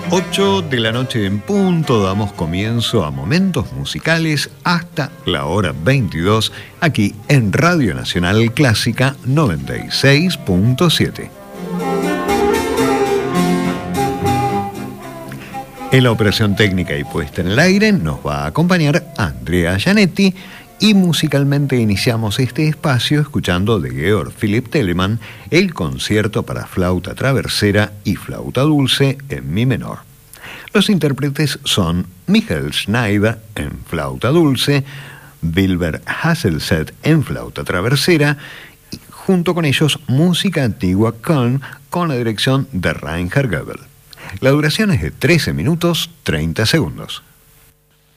8 de la noche en punto, damos comienzo a momentos musicales hasta la hora 22, aquí en Radio Nacional Clásica 96.7. En la operación técnica y puesta en el aire nos va a acompañar Andrea Gianetti y musicalmente iniciamos este espacio escuchando de Georg Philipp Telemann el concierto para flauta traversera y flauta dulce en mi menor. Los intérpretes son Michael Schneider en flauta dulce, Wilbert Hasselset en flauta traversera y junto con ellos música antigua Köln con la dirección de Reinhard Goebel. La duración es de 13 minutos 30 segundos.